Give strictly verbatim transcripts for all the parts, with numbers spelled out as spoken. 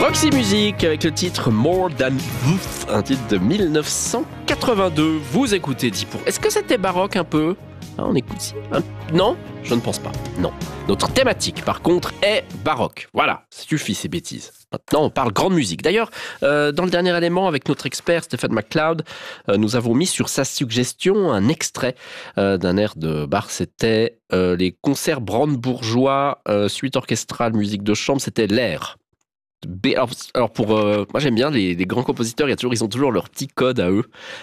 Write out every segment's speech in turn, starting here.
Roxy Music avec le titre More Than Youth, un titre de mille neuf cent quatre-vingt-deux. Vous écoutez dix pour. Est-ce que c'était baroque un peu? Ah, on écoute si. Hein? Non, je ne pense pas. Non. Notre thématique, par contre, est baroque. Voilà, ça suffit ces bêtises. Maintenant, on parle grande musique. D'ailleurs, euh, dans le dernier élément, avec notre expert Stephen McLeod, euh, nous avons mis sur sa suggestion un extrait euh, d'un air de Bach. C'était euh, les concerts brandebourgeois, euh, suite orchestrale, musique de chambre. C'était l'air. B, alors, alors pour euh, moi j'aime bien les, les grands compositeurs, il y a toujours, ils ont toujours leur petit code à eux.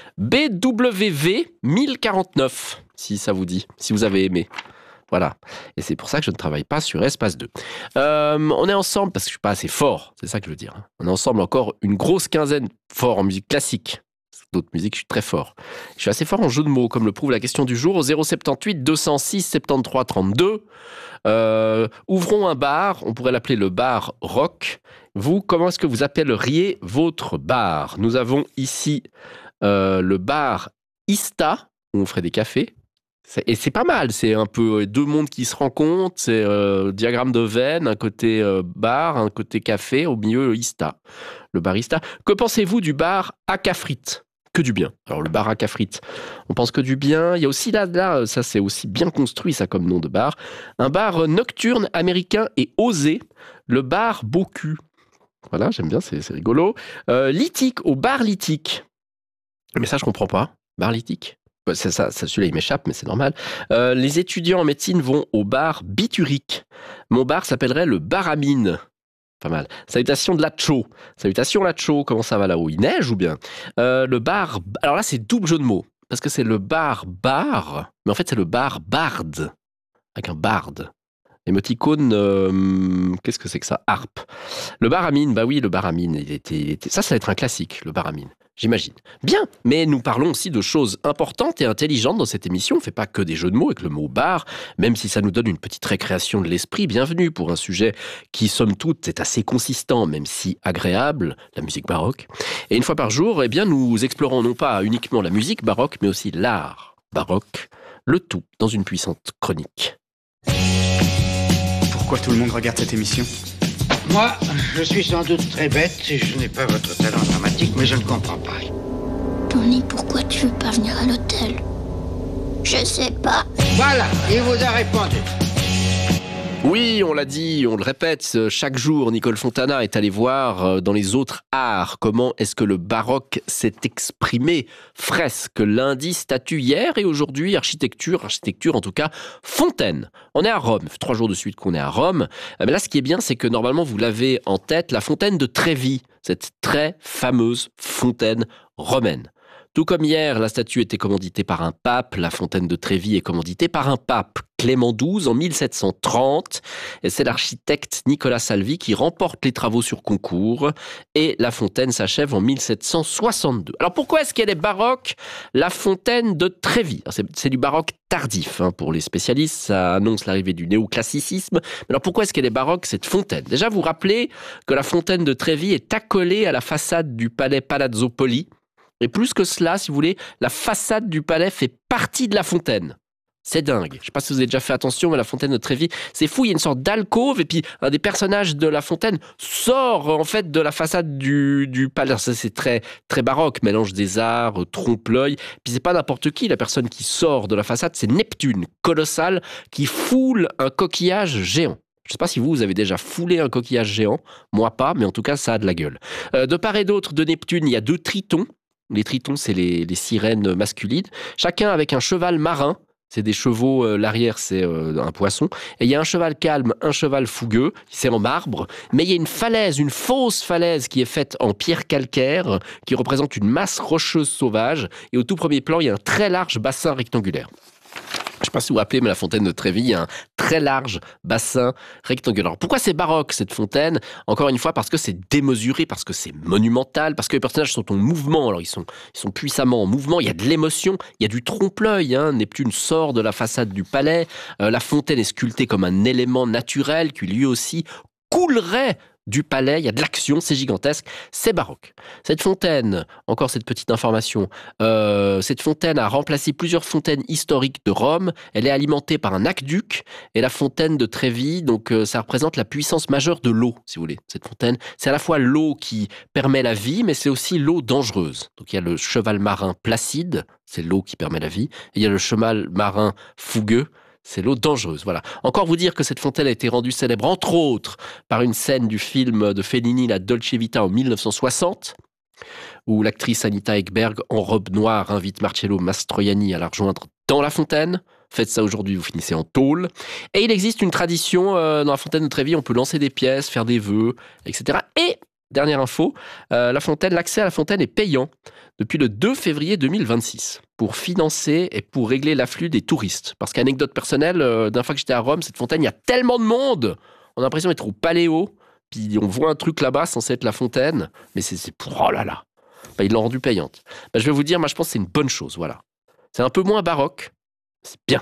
B W V mille quarante-neuf, si ça vous dit, si vous avez aimé. Voilà. Et c'est pour ça que je ne travaille pas sur Espace deux. Euh, on est ensemble, parce que je ne suis pas assez fort, c'est ça que je veux dire. On est ensemble encore une grosse quinzaine fort en musique classique. D'autres musiques, je suis très fort. Je suis assez fort en jeu de mots, comme le prouve la question du jour, au zéro soixante-dix-huit deux cent six soixante-treize trente-deux. Euh, ouvrons un bar, on pourrait l'appeler le bar rock. Vous, comment est-ce que vous appelleriez votre bar? Nous avons ici euh, le bar Ista, où on ferait des cafés. C'est, et c'est pas mal, c'est un peu deux mondes qui se rencontrent, c'est euh, diagramme de Venn, un côté euh, bar, un côté café, au milieu Ista, le bar Ista. Que pensez-vous du bar Acafrit? Que du bien. Alors le bar Acafrit, on pense que du bien. Il y a aussi là, là, ça c'est aussi bien construit ça comme nom de bar, un bar nocturne américain et osé, le bar Beau Cul. Voilà, j'aime bien, c'est, c'est rigolo. Euh, lithique, au bar lithique. Mais ça je comprends pas. Bar lithique. C'est ça, ça, celui-là il m'échappe, mais c'est normal. Euh, les étudiants en médecine vont au bar biturique. Mon bar s'appellerait le Baramine. Pas mal. Salutations de Lacho. Salutations Lacho, comment ça va là-haut? Il neige ou bien? euh, Le bar... Alors là, c'est double jeu de mots. Parce que c'est le bar bar, mais en fait, c'est le bar barde. Avec un barde. Émoticône, euh, qu'est-ce que c'est que ça? Harpe. Le Baramine, bah oui, le Baramine, il était, il était... ça, ça va être un classique, le Baramine. J'imagine. Bien, mais nous parlons aussi de choses importantes et intelligentes dans cette émission. On ne fait pas que des jeux de mots avec le mot bar, même si ça nous donne une petite récréation de l'esprit. Bienvenue pour un sujet qui, somme toute, est assez consistant, même si agréable, la musique baroque. Et une fois par jour, eh bien, nous explorons non pas uniquement la musique baroque, mais aussi l'art baroque, le tout dans une puissante chronique. Pourquoi tout le monde regarde cette émission ? Moi, je suis sans doute très bête et je n'ai pas votre talent dramatique, mais je ne comprends pas. Tony, pourquoi tu veux pas venir à l'hôtel? Je sais pas. Voilà, il vous a répondu. Oui, on l'a dit, on le répète, chaque jour, Nicole Fontana est allée voir dans les autres arts comment est-ce que le baroque s'est exprimé. Fresque, lundi, statue hier et aujourd'hui, architecture, architecture en tout cas, fontaine. On est à Rome, ça fait trois jours de suite qu'on est à Rome. Mais là, ce qui est bien, c'est que normalement, vous l'avez en tête, la fontaine de Trévi, cette très fameuse fontaine romaine. Tout comme hier, la statue était commanditée par un pape, la fontaine de Trévi est commanditée par un pape, Clément douze, en mille sept cent trente. Et c'est l'architecte Nicolas Salvi qui remporte les travaux sur concours. Et la fontaine s'achève en mille sept cent soixante-deux. Alors pourquoi est-ce qu'elle est baroque, la fontaine de Trévi? c'est, c'est du baroque tardif, hein, pour les spécialistes, ça annonce l'arrivée du néoclassicisme. Mais alors pourquoi est-ce qu'elle est baroque, cette fontaine? Déjà, vous rappelez que la fontaine de Trévi est accolée à la façade du palais Palazzo Poli. Et plus que cela, si vous voulez, la façade du palais fait partie de la fontaine. C'est dingue. Je ne sais pas si vous avez déjà fait attention, mais la fontaine de Trévi, c'est fou. Il y a une sorte d'alcôve et puis un des personnages de la fontaine sort en fait de la façade du, du palais. Alors, ça, c'est très, très baroque, mélange des arts, trompe-l'œil. Puis c'est pas n'importe qui, la personne qui sort de la façade, c'est Neptune, colossal, qui foule un coquillage géant. Je ne sais pas si vous, vous avez déjà foulé un coquillage géant. Moi pas, mais en tout cas, ça a de la gueule. Euh, de part et d'autre de Neptune, il y a deux tritons. Les tritons, c'est les, les sirènes masculines. Chacun avec un cheval marin. C'est des chevaux, euh, l'arrière, c'est euh, un poisson. Et il y a un cheval calme, un cheval fougueux. C'est en marbre. Mais il y a une falaise, une fausse falaise qui est faite en pierre calcaire, qui représente une masse rocheuse sauvage. Et au tout premier plan, il y a un très large bassin rectangulaire. Je ne sais pas si vous vous rappelez, mais la fontaine de Trévi, il y a un très large bassin rectangulaire. Alors, pourquoi c'est baroque, cette fontaine? Encore une fois, parce que c'est démesuré, parce que c'est monumental, parce que les personnages sont en mouvement. Alors, ils sont, ils sont puissamment en mouvement. Il y a de l'émotion, il y a du trompe-l'œil. Hein. Neptune sort de la façade du palais. Euh, la fontaine est sculptée comme un élément naturel qui, lui aussi, coulerait du palais, il y a de l'action, c'est gigantesque, c'est baroque. Cette fontaine, encore cette petite information, euh, cette fontaine a remplacé plusieurs fontaines historiques de Rome, elle est alimentée par un aqueduc, et la fontaine de Trévi, donc euh, ça représente la puissance majeure de l'eau, si vous voulez, cette fontaine. C'est à la fois l'eau qui permet la vie, mais c'est aussi l'eau dangereuse. Donc il y a le cheval marin placide, c'est l'eau qui permet la vie, et il y a le cheval marin fougueux, c'est l'eau dangereuse, voilà. Encore vous dire que cette fontaine a été rendue célèbre, entre autres, par une scène du film de Fellini, La Dolce Vita, en mille neuf cent soixante, où l'actrice Anita Ekberg, en robe noire, invite Marcello Mastroianni à la rejoindre dans la fontaine. Faites ça aujourd'hui, vous finissez en tôle. Et il existe une tradition euh, dans la fontaine de Trévi, on peut lancer des pièces, faire des vœux, et cetera. Et, dernière info, euh, la fontaine, l'accès à la fontaine est payant depuis le deux février deux mille vingt-six pour financer et pour régler l'afflux des touristes. Parce qu'anecdote personnelle, euh, d'un fois que j'étais à Rome, cette fontaine, il y a tellement de monde, on a l'impression d'être au Paléo, puis on voit un truc là-bas censé être la fontaine, mais c'est, c'est oh là là, bah, ils l'ont rendue payante. Bah, je vais vous dire, moi je pense que c'est une bonne chose, voilà. C'est un peu moins baroque, c'est bien.